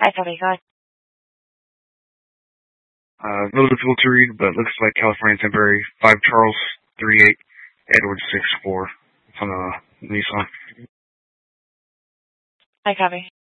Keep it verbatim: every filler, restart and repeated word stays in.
I copy, go ahead. Uh, a little difficult to read, but it looks like California temporary. five Charles three eight Edward six four. It's on the Nissan. I copy.